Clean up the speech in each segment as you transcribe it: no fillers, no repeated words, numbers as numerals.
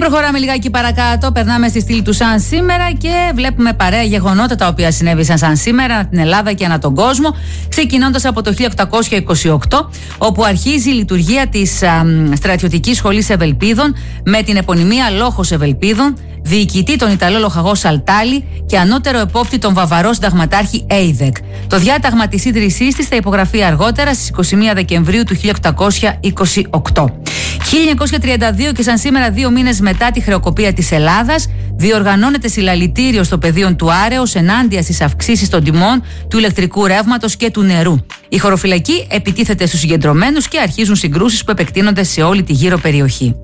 προχωράμε λιγάκι παρακάτω, περνάμε στη στήλη του σαν σήμερα και βλέπουμε παρέα γεγονότα τα οποία συνέβησαν σαν σήμερα στην Ελλάδα και ανά τον κόσμο, ξεκινώντας από το 1828, όπου αρχίζει η λειτουργία της στρατιωτικής σχολής Ευελπίδων με την επωνυμία Λόχος Ευελπίδων, διοικητή τον Ιταλό λοχαγό Σαλτάλη και ανώτερο επόπτη τον Βαβαρό συνταγματάρχη Έιδεκ. Το διάταγμα της ίδρυσής της θα υπογραφεί αργότερα στις 21 Δεκεμβρίου του 1828. 1932 και σαν σήμερα 2 μήνες μετά τη χρεοκοπία της Ελλάδας, διοργανώνεται συλλαλητήριο στο πεδίο του Άρεως ενάντια στις αυξήσεις των τιμών του ηλεκτρικού ρεύματος και του νερού. Η χωροφυλακή επιτίθεται στους συγκεντρωμένους και αρχίζουν συγκρούσεις που επεκτείνονται σε όλη τη γύρω περιοχή.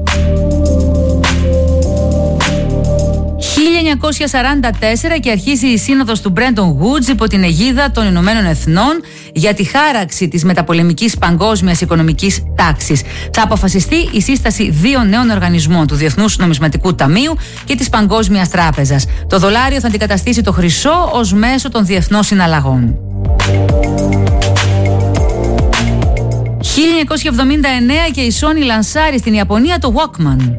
1944 και αρχίζει η σύνοδος του Bretton Woods υπό την αιγίδα των Ηνωμένων Εθνών για τη χάραξη της μεταπολεμικής παγκόσμιας οικονομικής τάξης. Θα αποφασιστεί η σύσταση 2 νέων οργανισμών, του Διεθνούς Νομισματικού Ταμείου και της Παγκόσμιας Τράπεζας. Το δολάριο θα αντικαταστήσει το χρυσό ως μέσο των διεθνών συναλλαγών. 1979 και η Sony λανσάρει στην Ιαπωνία το Walkman.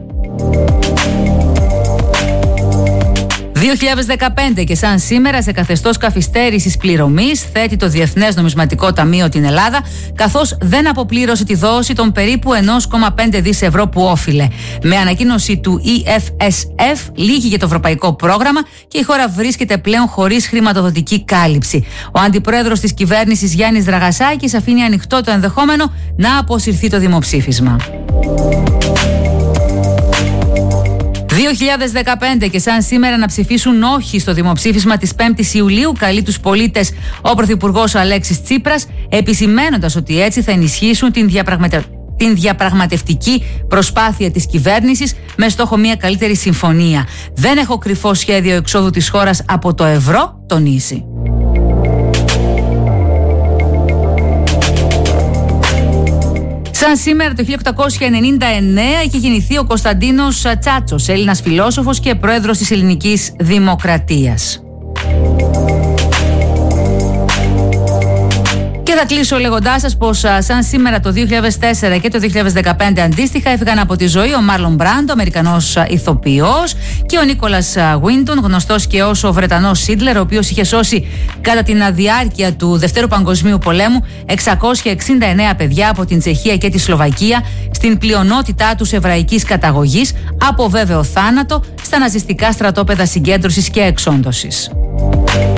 2015 και σαν σήμερα σε καθεστώς καθυστέρησης πληρωμής θέτει το Διεθνές Νομισματικό Ταμείο την Ελλάδα, καθώς δεν αποπλήρωσε τη δόση των περίπου 1,5 δις ευρώ που όφιλε. Με ανακοίνωση του EFSF λύγει το ευρωπαϊκό πρόγραμμα και η χώρα βρίσκεται πλέον χωρίς χρηματοδοτική κάλυψη. Ο αντιπρόεδρος της κυβέρνησης Γιάννης Δραγασάκης αφήνει ανοιχτό το ενδεχόμενο να αποσυρθεί το δημοψήφισμα. 2015 και σαν σήμερα να ψηφίσουν όχι στο δημοψήφισμα της 5ης Ιουλίου καλεί τους πολίτες ο Πρωθυπουργός Αλέξης Τσίπρας, επισημαίνοντας ότι έτσι θα ενισχύσουν την διαπραγματευτική προσπάθεια της κυβέρνησης με στόχο μια καλύτερη συμφωνία. Δεν έχω κρυφό σχέδιο εξόδου της χώρας από το ευρώ, τονίζει. Σαν σήμερα το 1899 είχε γεννηθεί ο Κωνσταντίνος Τσάτσος, Έλληνας φιλόσοφος και πρόεδρος της Ελληνικής Δημοκρατίας. Και θα κλείσω λέγοντάς σας πως σαν σήμερα το 2004 και το 2015 αντίστοιχα έφυγαν από τη ζωή ο Μάρλον Μπράντο, Αμερικανός ηθοποιός, και ο Νίκολας Γουίντον, γνωστός και ως ο Βρετανός Σίντλερ, ο οποίος είχε σώσει κατά την διάρκεια του Δευτέρου Παγκοσμίου Πολέμου 669 παιδιά από την Τσεχία και τη Σλοβακία, στην πλειονότητά τους εβραϊκής καταγωγής, από βέβαιο θάνατο στα ναζιστικά στρατόπεδα συγκέντρωσης και εξόντωσης.